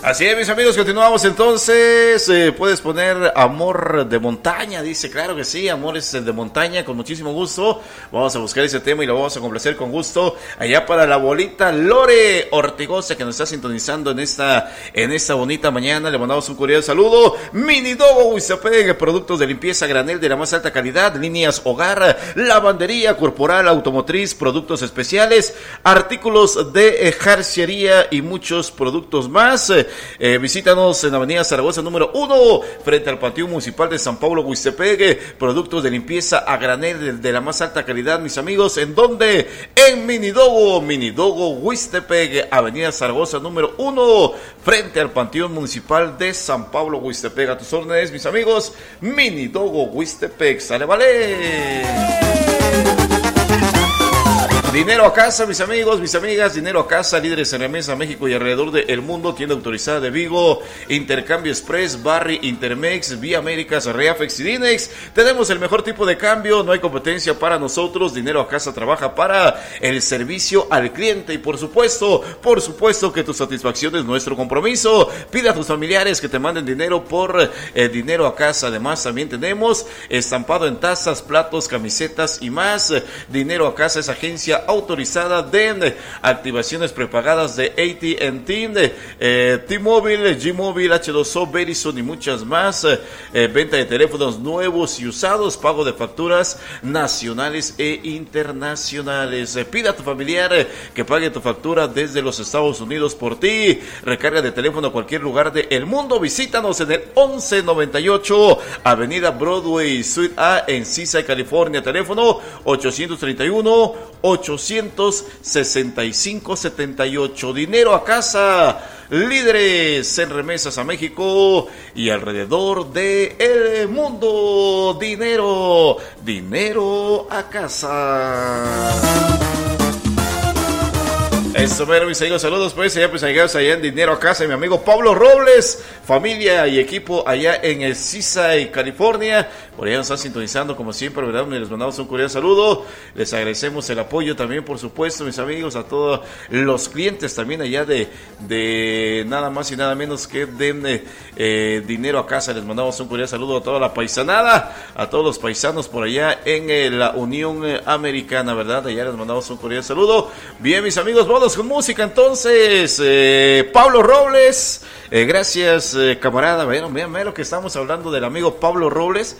Así es, mis amigos, continuamos entonces. Puedes poner Amor de Montaña, dice, claro que sí, Amor es el de Montaña, con muchísimo gusto. Vamos a buscar ese tema y lo vamos a complacer con gusto. Allá para la abuelita Lore Ortigosa, que nos está sintonizando en esta bonita mañana. Le mandamos un cordial saludo. Mini Dogo Huizapeg, productos de limpieza granel de la más alta calidad, líneas hogar, lavandería corporal, automotriz, productos especiales, artículos de jarciería y muchos productos más. Visítanos en Avenida Zaragoza número 1, frente al Panteón Municipal de San Pablo Huiztepec. Productos de limpieza a granel de la más alta calidad, mis amigos. ¿En dónde? En Mini Dogo Huiztepec, Avenida Zaragoza número 1, frente al Panteón Municipal de San Pablo Huiztepec. A tus órdenes, mis amigos. Mini Dogo Huiztepec. ¡Sale, vale! Dinero a casa, mis amigos, mis amigas, dinero a casa, líderes en remesa, México y alrededor del mundo, tienda autorizada de Vigo, Intercambio Express, Barry, Intermex, Vía Américas, Reafex y Dinex. Tenemos el mejor tipo de cambio, no hay competencia para nosotros. Dinero a casa trabaja para el servicio al cliente y por supuesto que tu satisfacción es nuestro compromiso. Pide a tus familiares que te manden dinero por dinero a casa. Además, también tenemos estampado en tazas, platos, camisetas y más. Dinero a casa es agencia autorizada de activaciones prepagadas de AT&T, T-Mobile, G-Mobile, H2O, Verizon y muchas más. Venta de teléfonos nuevos y usados, pago de facturas nacionales e internacionales. Pida a tu familiar que pague tu factura desde los Estados Unidos por ti. Recarga de teléfono a cualquier lugar del mundo. Visítanos en el 1198 Avenida Broadway, Suite A en Seaside, California. Teléfono 831-865-78. Dinero a casa, líderes en remesas a México y alrededor del mundo. Dinero a casa. Eso, mero, mis amigos, saludos pues allá en Dinero a Casa, mi amigo Pablo Robles, familia y equipo allá en el Seaside, California. Por allá nos están sintonizando como siempre, ¿verdad? Les mandamos un cordial saludo, les agradecemos el apoyo también, por supuesto, mis amigos, a todos los clientes también allá de nada más y nada menos que de Dinero a Casa. Les mandamos un cordial saludo a toda la paisanada, a todos los paisanos por allá en la Unión Americana, ¿verdad? Allá les mandamos un cordial saludo. Bien, mis amigos, vamos con música entonces. Pablo Robles, gracias, camarada. Mira lo que estamos hablando del amigo Pablo Robles.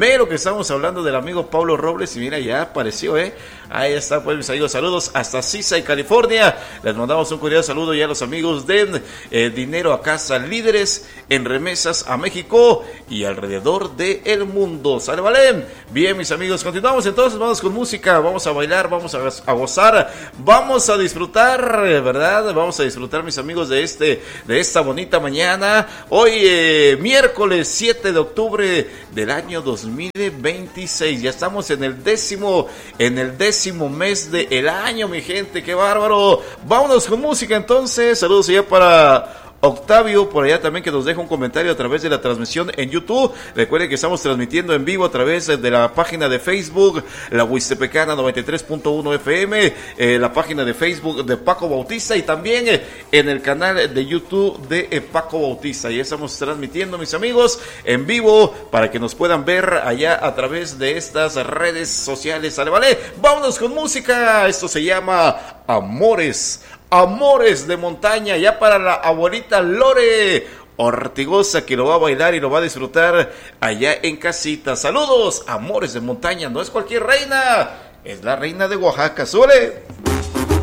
Y mira, ya apareció, ahí está, pues, mis amigos, saludos hasta Seaside, California. Les mandamos un cordial saludo ya a los amigos de Dinero a Casa, líderes en remesas a México y alrededor del mundo. ¿Sale, vale? Bien, mis amigos, continuamos entonces, vamos con música, vamos a bailar, vamos a gozar, vamos a disfrutar, ¿verdad? Vamos a disfrutar, mis amigos, de esta bonita mañana. Hoy, miércoles 7 de octubre del año 2026. Ya estamos en el décimo mes del año, mi gente. ¡Qué bárbaro! Vámonos con música entonces. Saludos allá para Octavio, por allá también, que nos deja un comentario a través de la transmisión en YouTube. Recuerden que estamos transmitiendo en vivo a través de la página de Facebook, la Huiztepecana 93.1 FM, la página de Facebook de Paco Bautista y también en el canal de YouTube de Paco Bautista. Y estamos transmitiendo, mis amigos, en vivo para que nos puedan ver allá a través de estas redes sociales. ¿Sale, vale? Vámonos con música. Esto se llama Amores de Montaña, ya para la abuelita Lore Ortigosa, que lo va a bailar y lo va a disfrutar allá en casita. Saludos, Amores de Montaña, no es cualquier reina, es la reina de Oaxaca. ¡Súbele!